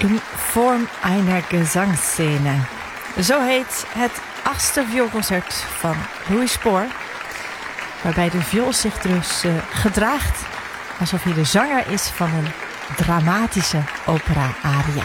in Form einer Gesangsszene. Zo heet het 8e vioolconcert van Louis Spohr, waarbij de viool zich dus gedraagt alsof hij de zanger is van een dramatische opera-aria.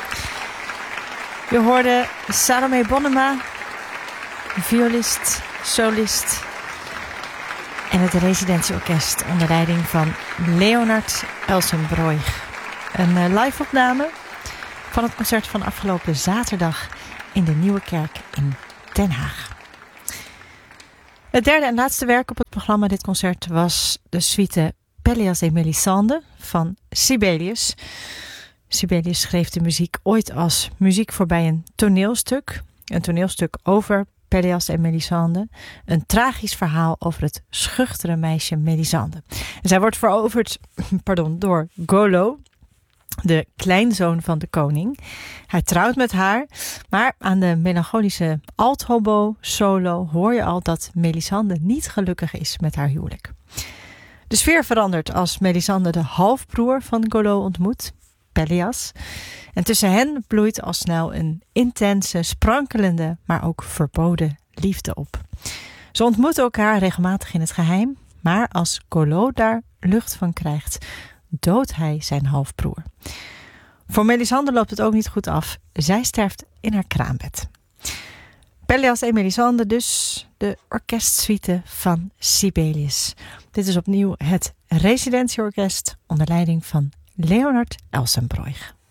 Je hoorde Salome Bonnema, violist, solist, en het residentieorkest onder leiding van Leonard Elsenbroich. Een live-opname van het concert van afgelopen zaterdag in de Nieuwe Kerk in Den Haag. Het derde en laatste werk op het programma dit concert was de suite Pelléas et Mélisande van Sibelius. Sibelius schreef de muziek ooit als muziek voorbij een toneelstuk. Een toneelstuk over Pelléas en Mélisande. Een tragisch verhaal over het schuchtere meisje Mélisande. En zij wordt veroverd door Golo, de kleinzoon van de koning. Hij trouwt met haar, maar aan de melancholische althobo solo hoor je al dat Mélisande niet gelukkig is met haar huwelijk. De sfeer verandert als Mélisande de halfbroer van Golo ontmoet, Pelléas. En tussen hen bloeit al snel een intense, sprankelende, maar ook verboden liefde op. Ze ontmoeten elkaar regelmatig in het geheim, maar als Golo daar lucht van krijgt, doodt hij zijn halfbroer. Voor Mélisande loopt het ook niet goed af. Zij sterft in haar kraambed. Pelléas et Mélisande dus, de orkestsuite van Sibelius. Dit is opnieuw het residentieorkest onder leiding van Leonard Elsenbroich.